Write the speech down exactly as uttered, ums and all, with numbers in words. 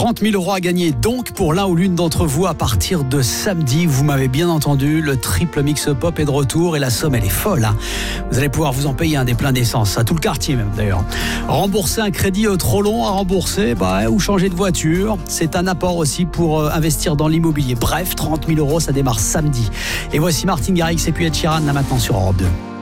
trente mille euros à gagner donc pour l'un ou l'une d'entre vous à partir de samedi. Vous m'avez bien entendu, le triple mix pop est de retour et la somme elle est folle. Hein. Vous allez pouvoir vous en payer un des pleins d'essence, à tout le quartier même d'ailleurs. Rembourser un crédit euh, trop long à rembourser bah, ou changer de voiture, c'est un apport aussi pour euh, investir dans l'immobilier. Bref, trente mille euros, ça démarre samedi. Et voici Martin Garrix et puis Ed Sheeran là maintenant sur Europe deux.